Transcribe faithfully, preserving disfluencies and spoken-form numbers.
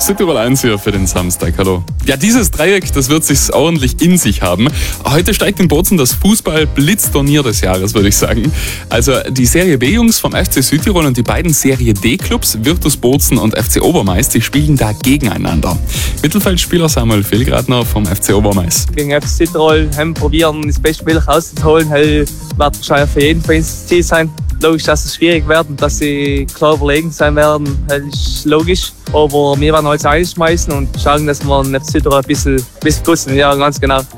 Südtirol eins hier für den Samstag. Hallo. Ja, dieses Dreieck, das wird sich ordentlich in sich haben. Heute steigt in Bozen das Fußball-Blitzturnier des Jahres, würde ich sagen. Also die Serie B-Jungs vom F C Südtirol und die beiden Serie D-Clubs, Virtus Bozen und F C Obermais, die spielen da gegeneinander. Mittelfeldspieler Samuel Fehlgratner vom F C Obermais. Gegen F C Südtirol haben probieren, das Beste möglich rauszuholen. Das wird wahrscheinlich für jeden Verein das Ziel sein. Logisch, dass es schwierig wird und dass sie klar überlegen sein werden, das ist logisch. Aber wir werden alles einschmeißen und schauen, dass wir den F C Südtirol ein bisschen, ein bisschen putzen. Ja, ganz genau.